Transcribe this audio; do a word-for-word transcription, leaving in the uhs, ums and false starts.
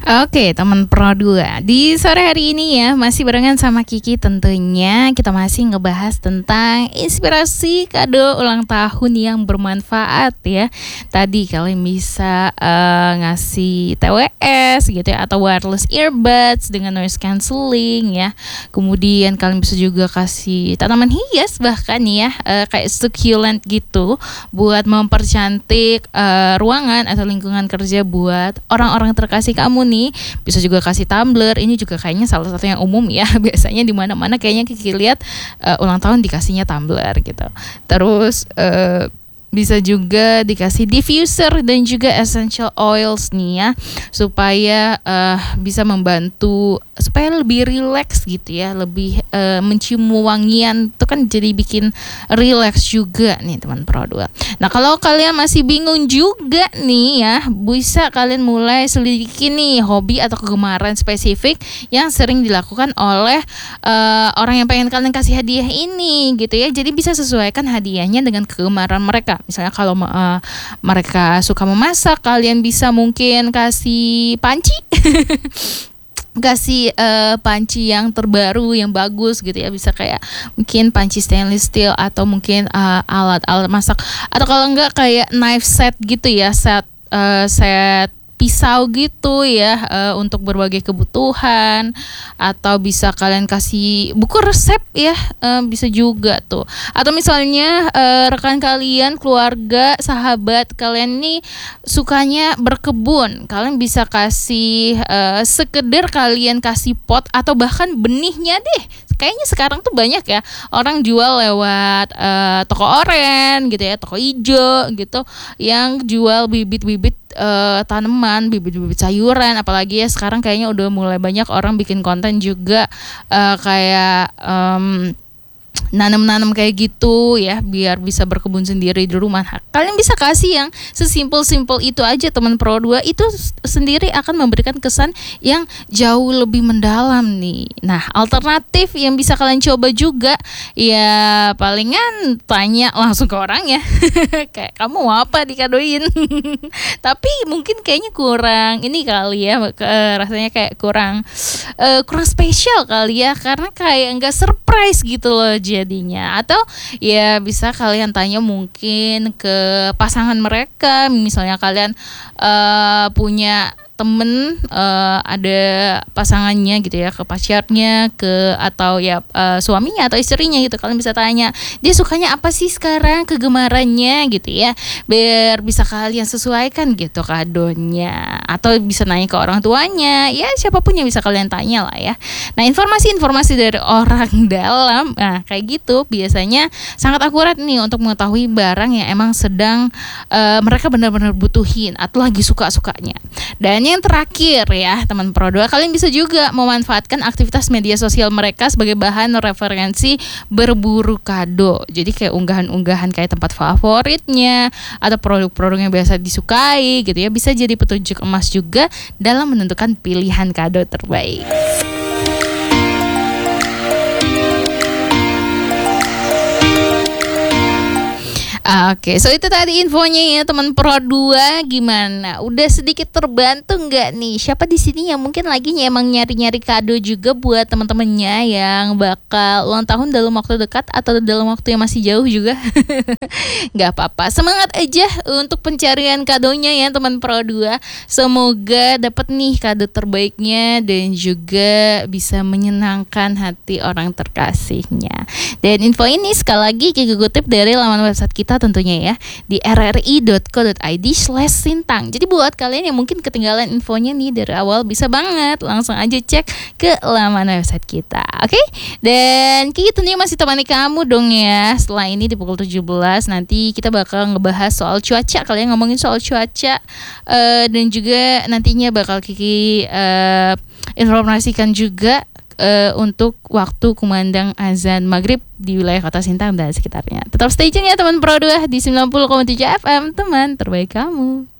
Oke, teman Pro dua. Di sore hari ini ya, masih barengan sama Kiki tentunya. Kita masih ngebahas tentang inspirasi kado ulang tahun yang bermanfaat ya. Tadi kalian bisa uh, ngasih T W S gitu ya, atau wireless earbuds dengan noise cancelling ya. Kemudian kalian bisa juga kasih tanaman hias bahkan ya, uh, kayak succulent gitu, buat mempercantik uh, ruangan atau lingkungan kerja buat orang-orang terkasih kamu nih. Bisa juga kasih tumbler. Ini juga kayaknya salah satu yang umum ya. Biasanya di mana-mana kayaknya Kiki lihat uh, ulang tahun dikasihnya tumbler gitu. Terus uh, bisa juga dikasih diffuser dan juga essential oils nih ya, supaya uh, bisa membantu supaya lebih relax gitu ya, lebih uh, mencium wangian itu kan jadi bikin relax juga nih teman Pro dua. Nah, kalau kalian masih bingung juga nih ya, bisa kalian mulai selidiki nih hobi atau kegemaran spesifik yang sering dilakukan oleh uh, orang yang pengen kalian kasih hadiah ini gitu ya. Jadi bisa sesuaikan hadiahnya dengan kegemaran mereka. Misalnya kalau uh, mereka suka memasak, kalian bisa mungkin kasih panci kasih uh, panci yang terbaru yang bagus gitu ya. Bisa kayak mungkin panci stainless steel, atau mungkin uh, alat-alat masak, atau kalau enggak kayak knife set gitu ya, set uh, set pisau gitu ya, uh, untuk berbagai kebutuhan. Atau bisa kalian kasih buku resep ya, uh, bisa juga tuh. Atau misalnya uh, rekan kalian, keluarga, sahabat kalian nih sukanya berkebun, kalian bisa kasih uh, sekedar kalian kasih pot atau bahkan benihnya deh. Kayaknya sekarang tuh banyak ya orang jual lewat uh, toko oren gitu ya, toko ijo gitu, yang jual bibit-bibit uh, tanaman, bibit-bibit sayuran. Apalagi ya sekarang kayaknya udah mulai banyak orang bikin konten juga uh, kayak um, nanam-nanam kayak gitu ya, biar bisa berkebun sendiri di rumah. Kalian bisa kasih yang sesimpel-simpel itu aja teman Pro dua, itu sendiri akan memberikan kesan yang jauh lebih mendalam nih. Nah, alternatif yang bisa kalian coba juga ya, palingan tanya langsung ke orang ya. Kayak, kamu mau apa dikadoin? Tapi mungkin kayaknya kurang ini kali ya, rasanya kayak kurang uh, kurang spesial kali ya, karena kayak nggak surprise gitu loh jadinya. Atau ya bisa kalian tanya mungkin ke pasangan mereka, misalnya kalian uh, punya temen uh, ada pasangannya gitu ya, ke pacarnya, ke atau ya uh, suaminya atau istrinya gitu. Kalian bisa tanya dia sukanya apa sih sekarang, kegemarannya gitu ya, biar bisa kalian sesuaikan gitu kadonya. Atau bisa nanya ke orang tuanya ya, siapapun yang bisa kalian tanya lah ya. Nah, informasi-informasi dari orang dalam, nah kayak gitu biasanya sangat akurat nih untuk mengetahui barang yang emang sedang uh, mereka benar-benar butuhin atau lagi suka-sukanya. Dan yang terakhir ya teman Pro dua, kalian bisa juga memanfaatkan aktivitas media sosial mereka sebagai bahan referensi berburu kado. Jadi kayak unggahan-unggahan kayak tempat favoritnya atau produk-produk yang biasa disukai gitu ya, bisa jadi petunjuk emas juga dalam menentukan pilihan kado terbaik. Oke, so itu tadi infonya ya teman Pro dua. Gimana? Udah sedikit terbantu nggak nih? Siapa di sini yang mungkin lagi emang nyari-nyari kado juga buat teman-temannya yang bakal ulang tahun dalam waktu dekat atau dalam waktu yang masih jauh juga? Nggak apa-apa, semangat aja untuk pencarian kadonya ya teman Pro dua. Semoga dapat nih kado terbaiknya dan juga bisa menyenangkan hati orang terkasihnya. Dan info ini sekali lagi Kiki kutip dari laman website kita tentunya ya, di r r i dot co dot i d slash sintang. Jadi buat kalian yang mungkin ketinggalan infonya nih dari awal, bisa banget langsung aja cek ke laman website kita. Oke? Okay? Dan Kiki tentunya masih temani kamu dong ya. Setelah ini di pukul tujuh belas nanti kita bakal ngebahas soal cuaca. Kalian ngomongin soal cuaca uh, dan juga nantinya bakal Kiki uh, informasikan juga Uh, untuk waktu kumandang azan maghrib di wilayah kota Sintang dan sekitarnya. Tetap stay tune ya teman Pro dua di sembilan puluh koma tujuh F M, teman terbaik kamu.